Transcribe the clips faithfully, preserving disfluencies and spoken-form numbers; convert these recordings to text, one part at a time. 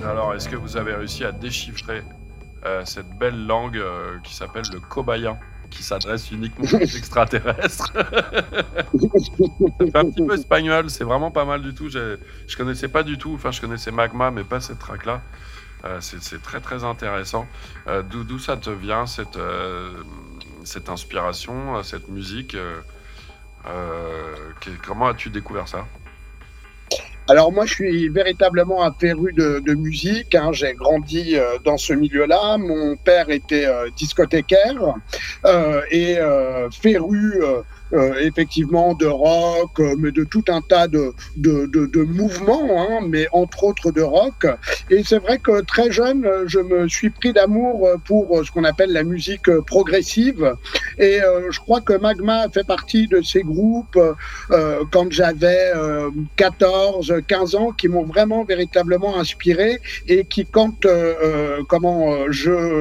Alors, est-ce que vous avez réussi à déchiffrer euh, cette belle langue euh, qui s'appelle le cobayen, qui s'adresse uniquement aux extraterrestres? Ça fait un petit peu espagnol, c'est vraiment pas mal du tout. J'ai- Je connaissais pas du tout, enfin je connaissais Magma, mais pas cette track-là. Euh, c'est c'est très très intéressant. Euh, d'où d'où ça te vient, cette, euh, cette inspiration, euh, cette musique euh, euh, que- Comment as-tu découvert ça? Alors moi, je suis véritablement un féru de, de musique, hein. J'ai grandi euh, dans ce milieu-là. Mon père était euh, discothécaire euh, et euh, féru euh, euh, effectivement de rock, euh, mais de tout un tas de, de, de, de mouvements, hein, mais entre autres de rock. Et c'est vrai que très jeune, euh, je me suis pris d'amour euh, pour euh, ce qu'on appelle la musique euh, progressive. Et euh, je crois que Magma fait partie de ces groupes euh, quand j'avais euh, quatorze, quinze ans, qui m'ont vraiment véritablement inspiré et qui, quand euh, euh, comment euh,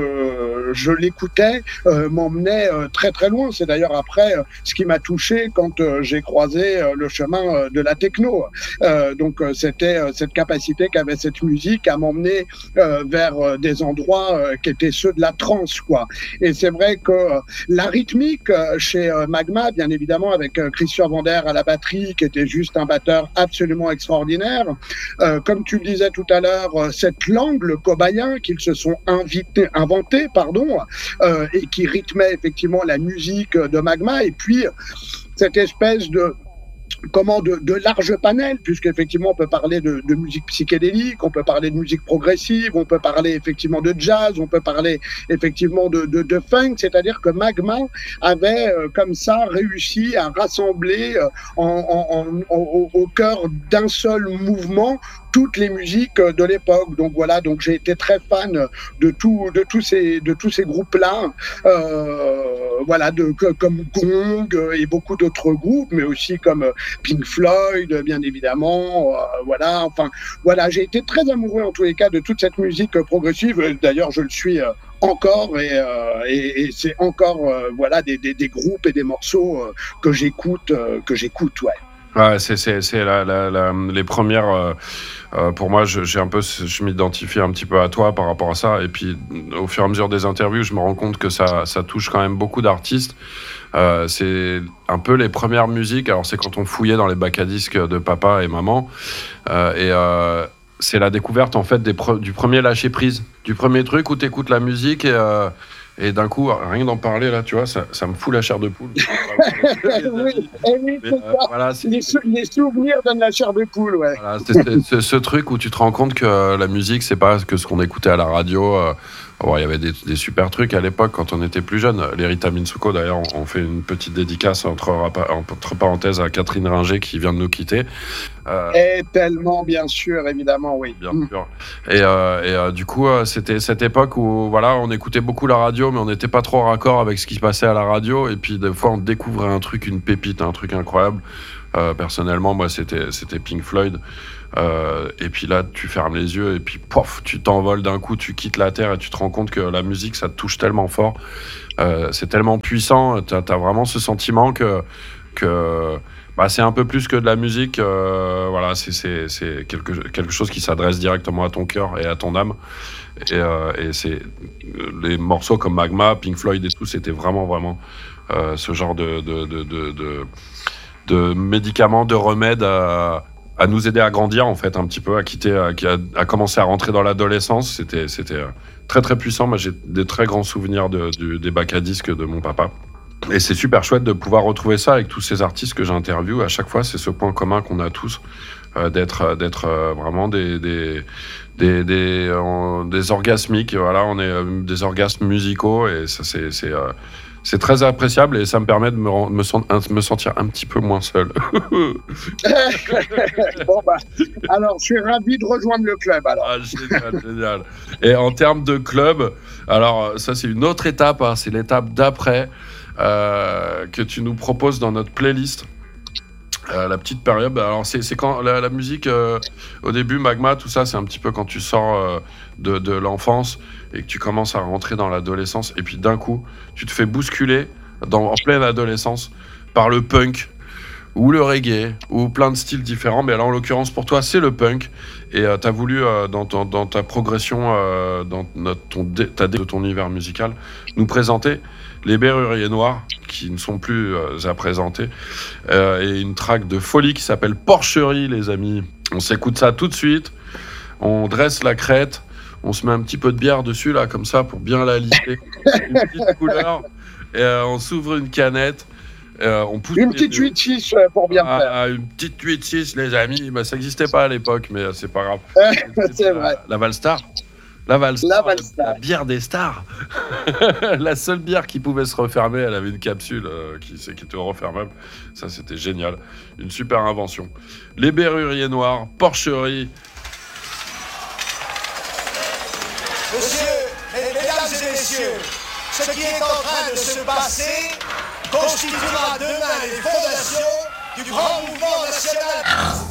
je, je l'écoutais, euh, m'emmenait euh, très très loin. C'est d'ailleurs après euh, ce qui m'a touché quand euh, j'ai croisé euh, le chemin euh, de la techno. Euh, donc euh, c'était euh, cette capacité qu'avait cette musique à m'emmener euh, vers euh, des endroits euh, qui étaient ceux de la trance, quoi. Et c'est vrai que euh, la rythmique euh, chez euh, Magma, bien évidemment, avec euh, Christian Vander à la batterie, qui était juste un batteur absolument extraordinaire. Euh, comme tu le disais tout à l'heure, euh, cette langue, le cobayen, qu'ils se sont invité, inventé, pardon, euh, et qui rythmait effectivement la musique de Magma. Et puis, cette espèce de comment de, de large panel, puisqu'effectivement on peut parler de, de musique psychédélique, on peut parler de musique progressive, on peut parler effectivement de jazz, on peut parler effectivement de, de, de funk, c'est-à-dire que Magma avait euh, comme ça réussi à rassembler euh, en, en, en, au, au cœur d'un seul mouvement toutes les musiques de l'époque. Donc voilà, donc j'ai été très fan de tout, de tous ces, de tous ces groupes-là, euh, voilà, de, comme Gong et beaucoup d'autres groupes, mais aussi comme Pink Floyd, bien évidemment, euh, voilà, enfin, voilà, j'ai été très amoureux en tous les cas de toute cette musique progressive. D'ailleurs, je le suis euh, encore et, euh, et, et c'est encore, euh, voilà, des, des, des groupes et des morceaux euh, que j'écoute, euh, que j'écoute, ouais. Ouais, c'est c'est c'est la, la, la, les premières. Euh, euh, pour moi, je, j'ai un peu, je m'identifie un petit peu à toi par rapport à ça. Et puis, au fur et à mesure des interviews, je me rends compte que ça ça touche quand même beaucoup d'artistes. Euh, c'est un peu les premières musiques. Alors, c'est quand on fouillait dans les bacs à disques de papa et maman. Euh, et euh, c'est la découverte en fait des pre- du premier lâcher prise, du premier truc où t'écoutes la musique et euh, et d'un coup, rien d'en parler là, tu vois, ça, ça me fout la chair de poule. Oui, oui, Mais, c'est euh, ça. voilà, c'est, Les, sou- les souvenirs donnent la chair de poule, ouais. voilà, c'est, c'est- c'est ce truc où tu te rends compte que la musique, c'est pas que ce qu'on écoutait à la radio. euh, bon, il y avait des, des super trucs à l'époque quand on était plus jeune. Les Rita Mitsuko, d'ailleurs, on, on fait une petite dédicace entre, entre parenthèses à Catherine Ringer qui vient de nous quitter. Euh, et tellement, bien sûr, évidemment, oui. Bien mmh. sûr. Et, euh, et euh, du coup, euh, c'était cette époque où voilà, on écoutait beaucoup la radio, mais on n'était pas trop raccord avec ce qui se passait à la radio. Et puis, des fois, on découvrait un truc, une pépite, un truc incroyable. Euh, personnellement, moi, c'était, c'était Pink Floyd. Euh, et puis là, tu fermes les yeux et puis, pof, tu t'envoles d'un coup, tu quittes la terre et tu te rends compte que la musique, ça te touche tellement fort. Euh, c'est tellement puissant. Tu as vraiment ce sentiment que... que bah, c'est un peu plus que de la musique, euh, voilà, c'est, c'est, c'est quelque, quelque chose qui s'adresse directement à ton cœur et à ton âme. Et, euh, et c'est les morceaux comme Magma, Pink Floyd et tout, c'était vraiment, vraiment euh, ce genre de, de, de, de, de, de médicaments, de remèdes à, à nous aider à grandir, en fait, un petit peu, à quitter, à, à commencer à rentrer dans l'adolescence. C'était, c'était très, très puissant. Moi, j'ai des très grands souvenirs de, de, des bacs à disques de mon papa. Et c'est super chouette de pouvoir retrouver ça avec tous ces artistes que j'interviewe. À chaque fois, c'est ce point commun qu'on a tous, euh, d'être, d'être euh, vraiment des, des, des, des, euh, des orgasmiques. Voilà, on est euh, des orgasmes musicaux et ça, c'est, c'est, euh, c'est très appréciable et ça me permet de me, me, sen- me sentir un petit peu moins seul. Bon, bah, alors, je suis ravi de rejoindre le club. Alors. Ah, génial, génial. Et en termes de club, alors ça, c'est une autre étape, hein, c'est l'étape d'après. Euh, que tu nous proposes dans notre playlist. Euh, la petite période, alors c'est, c'est quand la, la musique, euh, au début, Magma, tout ça, c'est un petit peu quand tu sors euh, de, de l'enfance et que tu commences à rentrer dans l'adolescence, et puis d'un coup, tu te fais bousculer dans, en pleine adolescence par le punk, ou le reggae, ou plein de styles différents. Mais alors, en l'occurrence, pour toi, c'est le punk. Et euh, tu as voulu, euh, dans, ton, dans ta progression, euh, dans notre, ton dé, ta dé, de ton univers musical, nous présenter les Berruriers Noirs, qui ne sont plus euh, à présenter, euh, et une track de folie qui s'appelle Porcherie, les amis. On s'écoute ça tout de suite. On dresse la crête. On se met un petit peu de bière dessus, là, comme ça, pour bien la lisser. Une petite couleur. Et euh, on s'ouvre une canette. Euh, on pousse une petite huit six pour bien ah, faire. Une petite huit six, les amis. Bah, ça n'existait pas à l'époque, mais euh, c'est pas grave. C'est vrai. La, la Valstar. La Valstar. La Valstar. La, la bière des stars. La seule bière qui pouvait se refermer, elle avait une capsule euh, qui, qui était refermable. Ça, c'était génial. Une super invention. Les Berruriers Noirs, Porcherie. Monsieur, mesdames et messieurs, ce qui est en train de se passer constituera demain les fondations du grand mouvement national.